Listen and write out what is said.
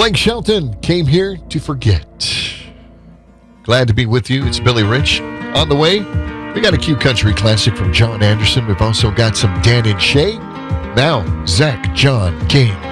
Blake Shelton came here to forget. Glad to be with you. It's Billy Rich. On the way, we got a cute country classic from John Anderson. We've also got some Dan and Shay. Now, Zach John King.